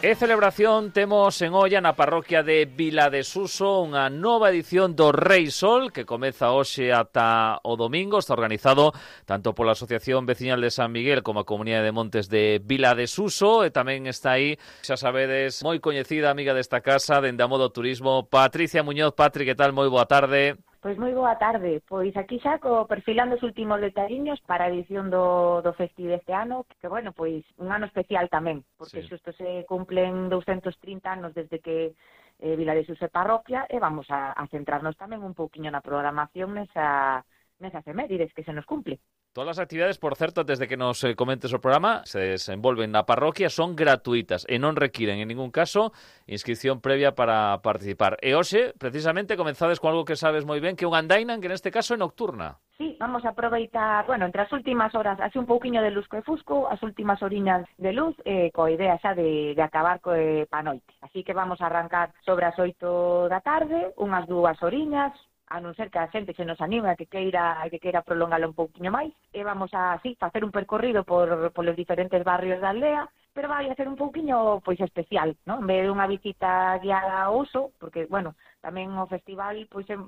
E celebración temos en olla na parroquia de Vila de Suso unha nova edición do Rei Sol que comeza hoxe ata o domingo. Está organizado tanto pola Asociación Veciñal de San Miguel como a Comunidade de Montes de Vila de Suso, e tamén está aí, xa sabedes, moi coñecida amiga desta casa dende a Modo Turismo, Patricia Muñoz. Patri, que tal? Moi boa tarde. Pois moi boa tarde, pois aquí xa perfilando os últimos detalliños para a edición do festi deste ano, que bueno, pois un ano especial tamén, porque sí, xusto se cumplen 230 anos desde que Vila de Suso é parroquia, e vamos a centrarnos tamén un pouquiño na programación nesas efemérides que se nos cumple. Todas as actividades, por certo, desde que nos comentes o programa, se desenvolven na parroquia, son gratuitas e non requiren en ningún caso inscripción previa para participar. E hoxe, precisamente, comenzades con algo que sabes moi ben, que é unha andaina, que neste caso é nocturna. Sí, vamos a aproveitar, bueno, entre as últimas horas, así un pouquiño de luz e fusco, as últimas horiñas de luz, coa idea xa de acabar pa noite. Así que vamos a arrancar sobre as 8 da tarde, unhas 2 horiñas, a non ser que a xente se nos anime que queira prolongalo un pouquiño máis, e vamos a, sí, facer un percorrido por los diferentes barrios da aldea, pero vai a ser un pouquiño, pois, especial, non? En vez de unha visita guiada ao uso, porque, bueno, tamén o festival, pois, é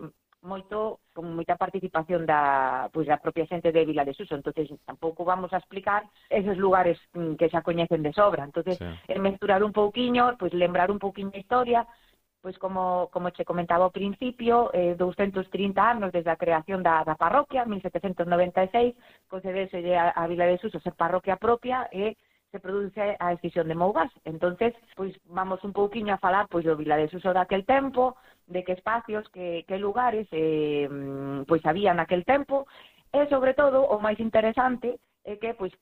con moita participación da propia xente de Vila de Suso, entonces tampouco vamos a explicar esos lugares que xa coñecen de sobra, entonces sí, mesturar un pouquiño, pois lembrar un pouquiño a historia, pois como che comentaba ao principio, 230 anos desde a creación da parroquia, 1796, concedéselle a Vila de Suso ser parroquia propia e se produce a decisión de Mougás. Entonces, pois vamos un pouquiño a falar pois do Vila de Suso daquel tempo, de que espacios, que lugares pois había naquel tempo, e sobre todo o máis interesante é que pois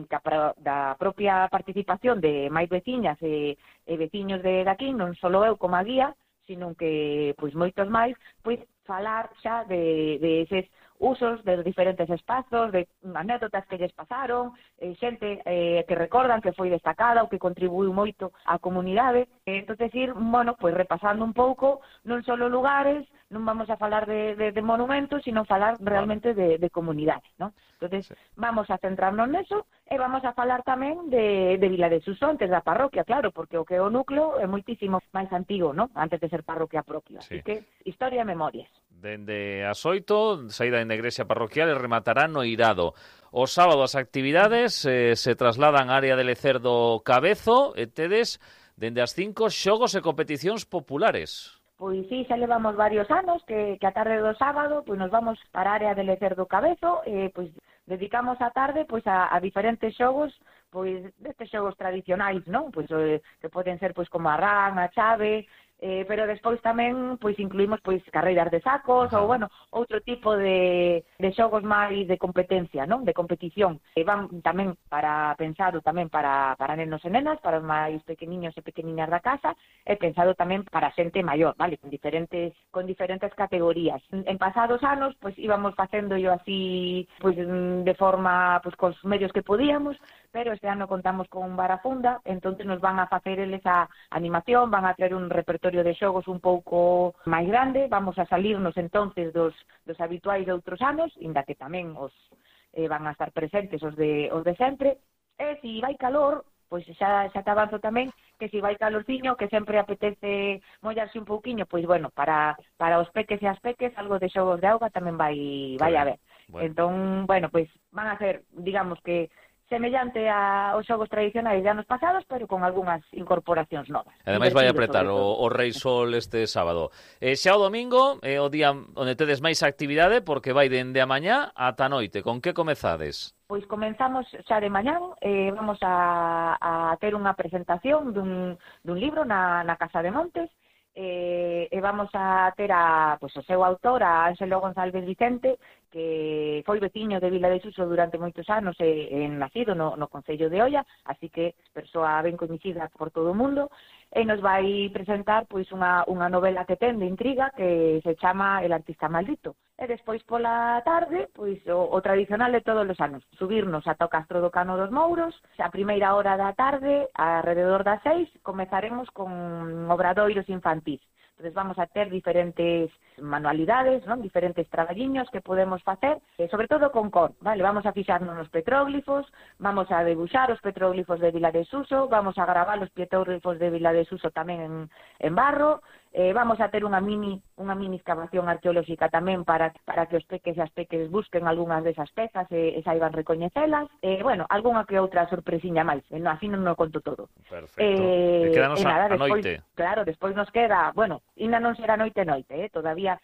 da propia participación de máis veciñas e veciños de aquí, non só eu como a guía, sino que pois moitos máis, pois falar xa de eses usos dos diferentes espazos, de anécdotas que lles pasaron, xente que recordan que foi destacada ou que contribuiu moito á comunidade. Entonces ir, bueno, pois repasando un pouco, non só lugares, non vamos a falar de monumentos, sino falar realmente de comunidade, ¿no? Entonces vamos a centrarnos neso e vamos a falar tamén de Vila de Suso antes da parroquia, claro, porque o que é o núcleo é moitísimo máis antigo, ¿no? Antes de ser parroquia propia. Sí. Así que historia e memorias. Dende as 8, saída da igrexa parroquial e rematará no Irado. O sábado as actividades se trasladan á área de Lecer do Cabezo e tedes dende as 5 xogos e competicións populares. Pois sí, xa levamos varios anos que a tarde do sábado pois nos vamos para a área de Lecer do Cabezo e pois dedicamos a tarde pois a diferentes xogos, pois destes xogos tradicionais, non? Pois que poden ser pois como a ran, a chave, pero despois tamén pois incluímos pois carreiras de sacos ou bueno, outro tipo de xogos máis de competencia, non? De competición. E van tamén pensado tamén para nenos e nenas, para os máis pequeniños e pequeniñas da casa, e pensado tamén para xente maior, vale, con diferentes categorías. En pasados anos pois íbamos facendo yo así pois de forma pois cos medios que podíamos, pero este ano contamos con Barafunda, entonces nos van a facer eles a animación, van a traer un repertorio de xogos un pouco máis grande, vamos a salirnos entonces dos habituais de outros anos, inda que tamén os van a estar presentes os de sempre, e se vai calor, pois xa te avanzo tamén que se vai calorciño, que sempre apetece mollarse un pouquiño, pois bueno, para os peques e as peques, algo de xogos de auga tamén vai haber. Bueno. Entón, bueno, pois van a ser, digamos que semellante aos xogos tradicionais de anos pasados, pero con algunhas incorporacións novas. Ademais vai apretar o Rei Sol este sábado. Xa o domingo é o día onde tedes máis actividade, porque vai dende a mañá ata a noite. Con que comezades? Pois comenzamos xa de mañán, vamos a ter unha presentación dun libro na Casa de Montes, e vamos a ter pois, o seu autor, a Ángelo González Vicente, que foi veciño de Vila de Suso durante moitos anos e nacido no Concello de Oia, así que persoa ben coñecida por todo o mundo, e nos vai presentar pois unha novela que ten de intriga que se chama El artista maldito. E despois pola tarde, pois o tradicional de todos os anos, subirnos ata o Castro do Cano dos Mouros. A primeira hora da tarde, alrededor das 6, comezaremos con obradoiros infantís. Entonces vamos a ter diferentes manualidades, non? Diferentes traballiños que podemos facer, sobre todo con cor, vale? Vamos a fixarnos nos petróglifos, vamos a debuxar os petróglifos de Vila de Suso, vamos a gravar os petróglifos de Vila de Suso tamén en barro, vamos a ter unha mini excavación arqueolóxica tamén para que os peques e as peques busquen algunhas desas pezas e saiban recoñecelas. Bueno, algunha que outra sorpresiña máis, así non o conto todo. Perfecto. E quedanos nada, a noite. Claro, despois nos queda, bueno, ainda non será noite, todavía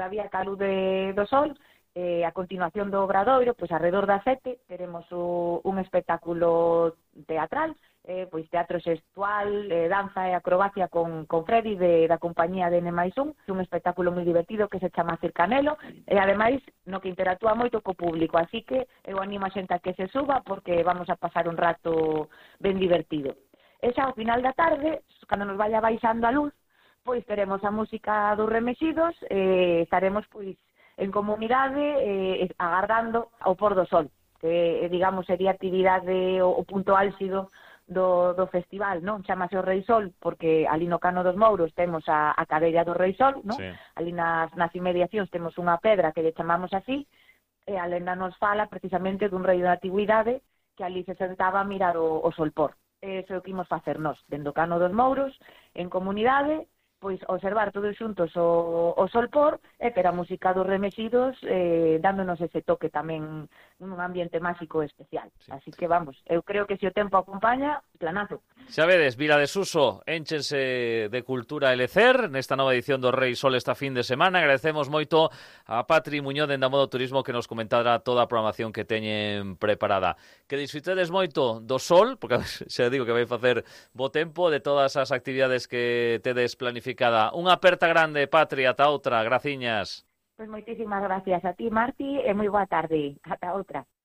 a luz do sol. A continuación do obradoiro, pois alrededor das 7 teremos un espectáculo teatral, pois teatro xestual, danza e acrobacia con Freddy da compañía de N+1, un espectáculo moi divertido que se chama Circanelo, e ademais no que interactúa moito co público, así que eu animo a xente a que se suba porque vamos a pasar un rato ben divertido. E xa ao final da tarde, cando nos vaya baixando a luz, pois teremos a música dos Remexidos, estaremos pois en comunidade agardando ao pôr do sol, que digamos sería a actividade o punto álxido do festival, non? Chámase o Rei Sol porque ali no Cano dos Mouros temos a cadeira do Rei Sol, non? Sí. Ali nas inmediacións temos unha pedra que lle chamamos así, e a lenda nos fala precisamente dun rei da antigüidade que ali se sentaba a mirar o solpor. Eso é o que imos facer nós, dentro do Cano dos Mouros, en comunidade, pois observar todos xuntos o solpor e ter a música dos Remexidos dándonos ese toque tamén nun ambiente máxico especial. Sí. Así que vamos, eu creo que se o tempo acompaña, planazo. Xa vedes, Vila de Suso, énchense de cultura e lecer nesta nova edición do Rei Sol esta fin de semana. Agradecemos moito a Patri Muñoz de Endamodo Turismo que nos comentará toda a programación que teñen preparada. Que disfrutedes moito do sol, porque xa digo que vai facer bo tempo, de todas as actividades que tedes planificada. Unha aperta grande, Patri, ata outra. Graciñas. Pois moitísimas gracias a ti, Marti, e moi boa tarde. Ata outra.